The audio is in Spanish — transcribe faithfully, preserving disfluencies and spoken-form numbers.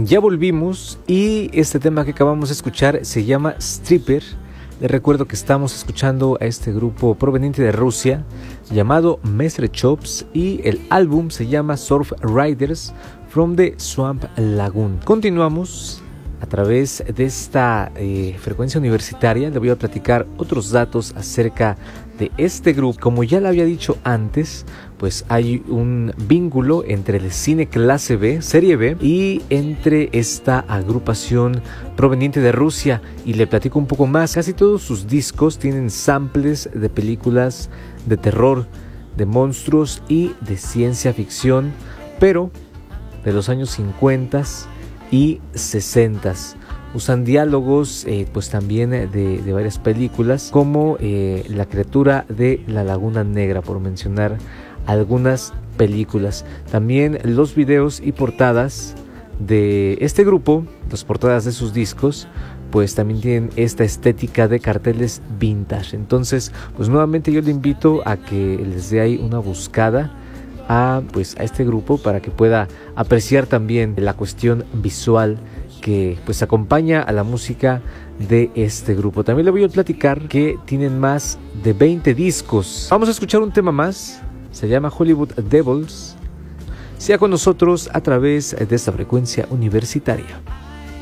Ya volvimos y este tema que acabamos de escuchar se llama Stripper. Les recuerdo que estamos escuchando a este grupo proveniente de Rusia llamado Mestre Chops y el álbum se llama Surf Riders from the Swamp Lagoon. Continuamos a través de esta eh, frecuencia universitaria. Le voy a platicar otros datos acerca de este grupo. Como ya lo había dicho antes, pues hay un vínculo entre el cine clase B, serie B, y entre esta agrupación proveniente de Rusia. Y le platico un poco más. Casi todos sus discos tienen samples de películas de terror, de monstruos y de ciencia ficción, pero de los años cincuenta y sesenta. Usan diálogos eh, pues también de, de varias películas como eh, La criatura de la Laguna Negra, por mencionar algunas películas. También los videos y portadas de este grupo, las portadas de sus discos, pues también tienen esta estética de carteles vintage. Entonces, pues nuevamente yo le invito a que les dé ahí una buscada a, pues, a este grupo para que pueda apreciar también la cuestión visual que pues acompaña a la música de este grupo. También le voy a platicar que tienen más de veinte discos. Vamos a escuchar un tema más, se llama Hollywood Devils. Sea con nosotros a través de esta frecuencia universitaria.